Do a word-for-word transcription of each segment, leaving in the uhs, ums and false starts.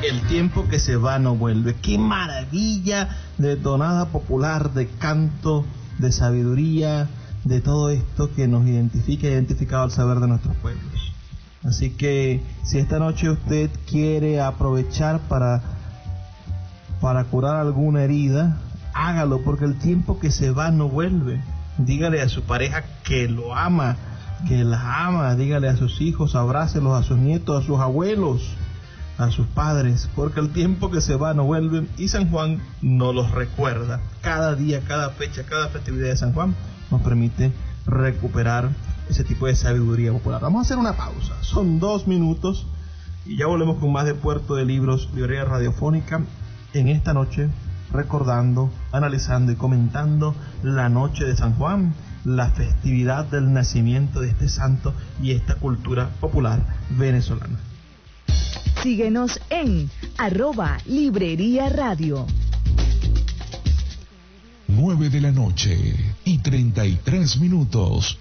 El tiempo que se va no vuelve. ¡Qué maravilla de tonada popular, de canto, de sabiduría, de todo esto que nos identifica y ha identificado el saber de nuestros pueblos! Así que si esta noche usted quiere aprovechar para, para curar alguna herida, hágalo, porque el tiempo que se va no vuelve. Dígale a su pareja que lo ama, que la ama, dígale a sus hijos, abrácelos, a sus nietos, a sus abuelos, a sus padres, porque el tiempo que se va no vuelve, y San Juan nos los recuerda. Cada día, cada fecha, cada festividad de San Juan nos permite recuperar ese tipo de sabiduría popular. Vamos a hacer una pausa, son dos minutos, y ya volvemos con más de Puerto de Libros, librería radiofónica, en esta noche, recordando, analizando y comentando la noche de San Juan, la festividad del nacimiento de este santo y esta cultura popular venezolana. Síguenos en arroba Librería Radio. Nueve de la noche y treinta y tres minutos.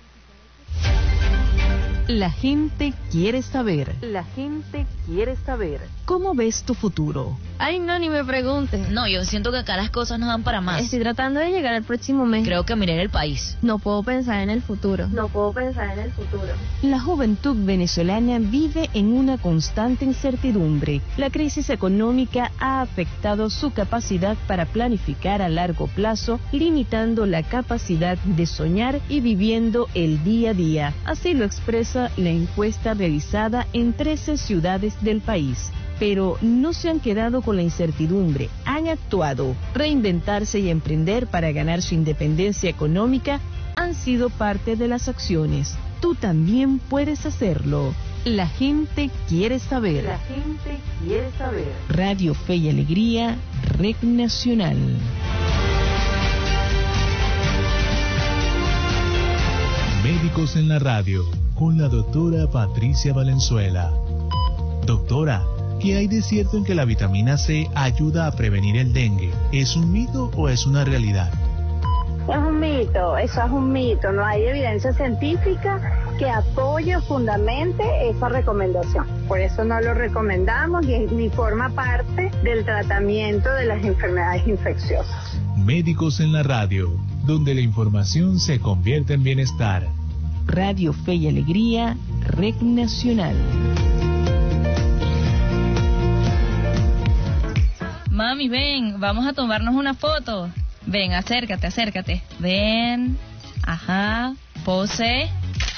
La gente quiere saber. La gente quiere saber. ¿Cómo ves tu futuro? Ay, no, ni me preguntes. No, yo siento que acá las cosas no dan para más. Estoy tratando de llegar al próximo mes. Creo que miré el país. No puedo pensar en el futuro. No puedo pensar en el futuro. La juventud venezolana vive en una constante incertidumbre. La crisis económica ha afectado su capacidad para planificar a largo plazo, limitando la capacidad de soñar y viviendo el día a día. Así lo expresa la encuesta realizada en trece ciudades del país. Pero no se han quedado con la incertidumbre, han actuado. Reinventarse y emprender para ganar su independencia económica han sido parte de las acciones. Tú también puedes hacerlo. La gente quiere saber. La gente quiere saber. Radio Fe y Alegría, Red Nacional. Médicos en la Radio, con la doctora Patricia Valenzuela. Doctora, ¿qué hay de cierto en que la vitamina C ayuda a prevenir el dengue? ¿Es un mito o es una realidad? Es un mito, eso es un mito. No hay evidencia científica que apoye o fundamente esa recomendación. Por eso no lo recomendamos y ni forma parte del tratamiento de las enfermedades infecciosas. Médicos en la Radio, donde la información se convierte en bienestar. Radio Fe y Alegría, Red Nacional. Mami, ven, vamos a tomarnos una foto. Ven, acércate, acércate. Ven, ajá, pose,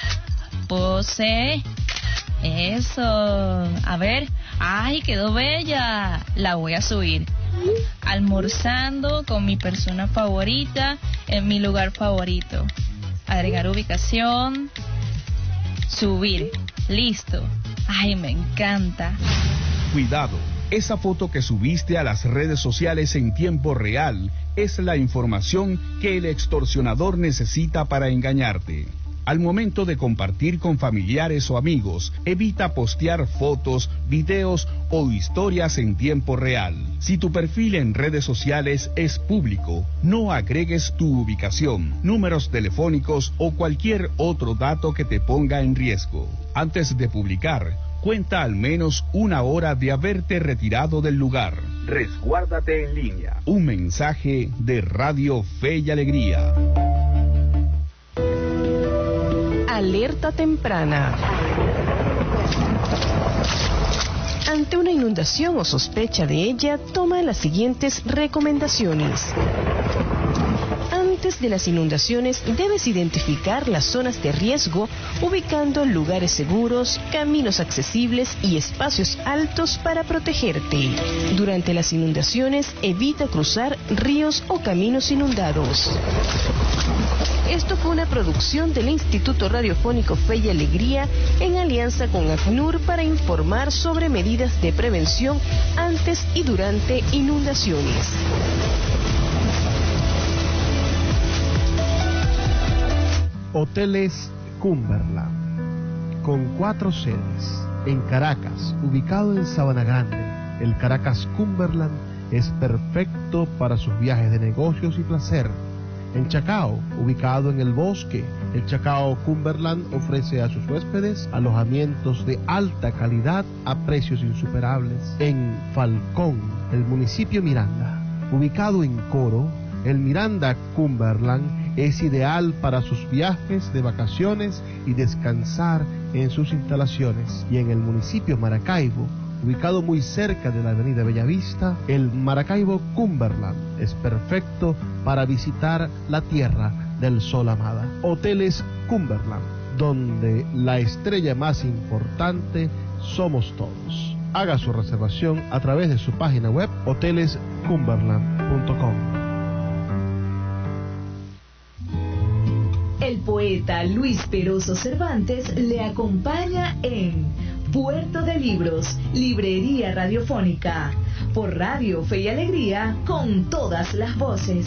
pose. Eso, a ver, ay, quedó bella. La voy a subir. Almorzando con mi persona favorita en mi lugar favorito. Agregar ubicación, subir, listo. Ay, me encanta. Cuidado, esa foto que subiste a las redes sociales en tiempo real es la información que el extorsionador necesita para engañarte. Al momento de compartir con familiares o amigos, evita postear fotos, videos o historias en tiempo real. Si tu perfil en redes sociales es público, no agregues tu ubicación, números telefónicos o cualquier otro dato que te ponga en riesgo. Antes de publicar, cuenta al menos una hora de haberte retirado del lugar. Resguárdate en línea. Un mensaje de Radio Fe y Alegría. Alerta temprana. Ante una inundación o sospecha de ella, toma las siguientes recomendaciones. Antes de las inundaciones, debes identificar las zonas de riesgo, ubicando lugares seguros, caminos accesibles y espacios altos para protegerte. Durante las inundaciones, evita cruzar ríos o caminos inundados. Esto fue una producción del Instituto Radiofónico Fe y Alegría en alianza con ACNUR para informar sobre medidas de prevención antes y durante inundaciones. Hoteles Cumberland, con cuatro sedes. En Caracas, ubicado en Sabana Grande, el Caracas Cumberland es perfecto para sus viajes de negocios y placer. En Chacao, ubicado en el bosque, el Chacao Cumberland ofrece a sus huéspedes alojamientos de alta calidad a precios insuperables. En Falcón, el municipio Miranda, ubicado en Coro, el Miranda Cumberland es ideal para sus viajes de vacaciones y descansar en sus instalaciones. Y en el municipio Maracaibo, ubicado muy cerca de la avenida Bellavista, el Maracaibo Cumberland es perfecto para visitar la tierra del sol amada. Hoteles Cumberland, donde la estrella más importante somos todos. Haga su reservación a través de su página web hoteles cumberland punto com. El poeta Luis Peroso Cervantes le acompaña en Puerto de Libros, Librería Radiofónica, por Radio Fe y Alegría, con todas las voces.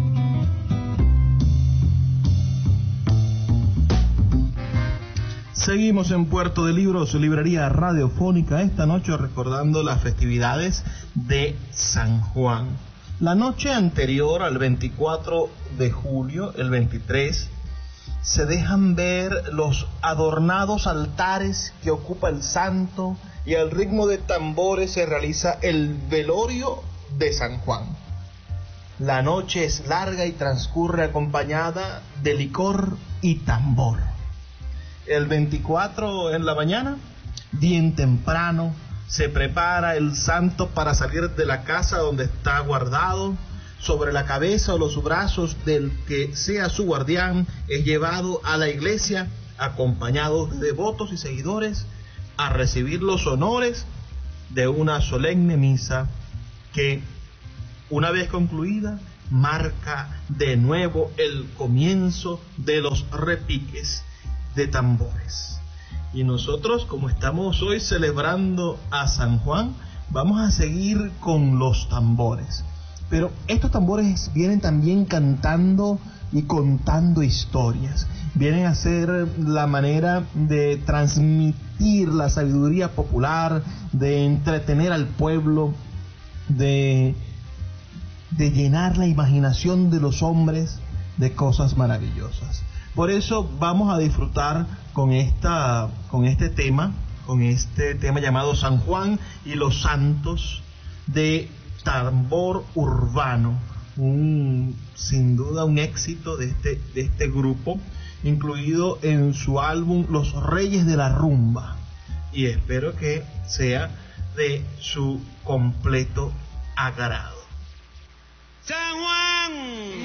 Seguimos en Puerto de Libros, Librería Radiofónica, esta noche recordando las festividades de San Juan. La noche anterior al veinticuatro de julio, el veintitrés, se dejan ver los adornados altares que ocupa el santo y al ritmo de tambores se realiza el velorio de San Juan. La noche es larga y transcurre acompañada de licor y tambor. El veinticuatro en la mañana, bien temprano, se prepara el santo para salir de la casa donde está guardado. Sobre la cabeza o los brazos del que sea su guardián es llevado a la iglesia acompañado de devotos y seguidores a recibir los honores de una solemne misa que, una vez concluida, marca de nuevo el comienzo de los repiques de tambores. Y nosotros, como estamos hoy celebrando a San Juan, vamos a seguir con los tambores. Pero estos tambores vienen también cantando y contando historias. Vienen a ser la manera de transmitir la sabiduría popular, de entretener al pueblo, de, de llenar la imaginación de los hombres de cosas maravillosas. Por eso vamos a disfrutar con, esta, con este tema, con este tema llamado San Juan y los Santos, de tambor urbano, un, sin duda un éxito de este, de este grupo, incluido en su álbum Los Reyes de la Rumba, y espero que sea de su completo agrado. San Juan,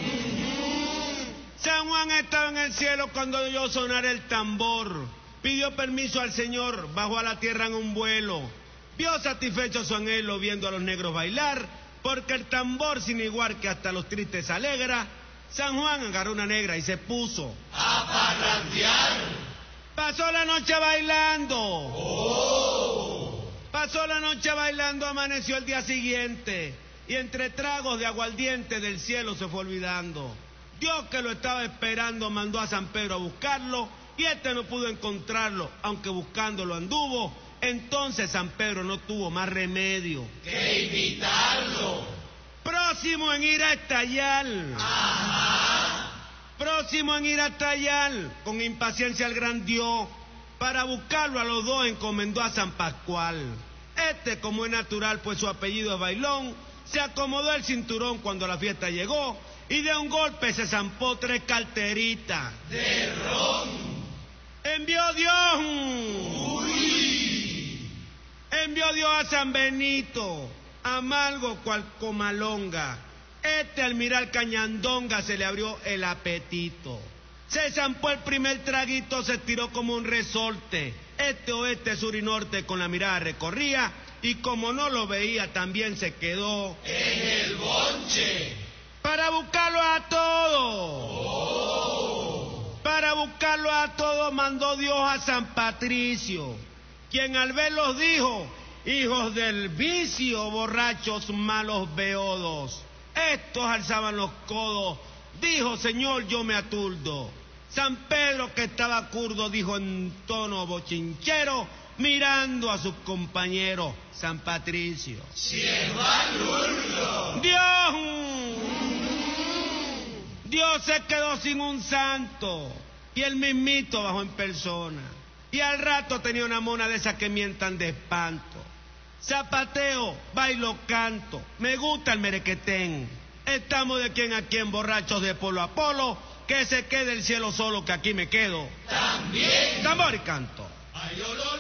San Juan estaba en el cielo cuando oyó sonar el tambor, pidió permiso al Señor, bajó a la tierra en un vuelo. Vio satisfecho su anhelo viendo a los negros bailar, porque el tambor sin igual que hasta los tristes alegra. San Juan agarró una negra y se puso a parrandear. Pasó la noche bailando. Oh. Pasó la noche bailando, amaneció el día siguiente, y entre tragos de aguardiente del cielo se fue olvidando. Dios, que lo estaba esperando, mandó a San Pedro a buscarlo, y este no pudo encontrarlo, aunque buscándolo anduvo. Entonces San Pedro no tuvo más remedio que invitarlo. Próximo en ir a estallar. Ajá. Próximo en ir a estallar. Con impaciencia el gran Dios, para buscarlo a los dos encomendó a San Pascual. Este, como es natural, pues su apellido es Bailón, se acomodó el cinturón cuando la fiesta llegó y de un golpe se zampó tres carteritas de ron. Envió Dios. Uy. Envió Dios a San Benito, amargo cual comalonga. Este al mirar cañandonga se le abrió el apetito. Se zampó el primer traguito, se estiró como un resorte. Este, oeste, sur y norte con la mirada recorría, y como no lo veía también se quedó en el bonche. Para buscarlo a todos. Oh. Para buscarlo a todos mandó Dios a San Patricio, quien al verlos dijo: hijos del vicio, borrachos, malos beodos. Estos alzaban los codos, dijo: Señor, yo me aturdo. San Pedro, que estaba curdo, dijo en tono bochinchero, mirando a sus compañeros: San Patricio, sierva lurdo. Dios, Dios se quedó sin un santo y el mismito bajó en persona. Y al rato tenía una mona de esas que mientan de espanto. Zapateo, bailo, canto, me gusta el merequetén. Estamos de quien a quien, borrachos de polo a polo, que se quede el cielo solo, que aquí me quedo. También. Tambor y canto.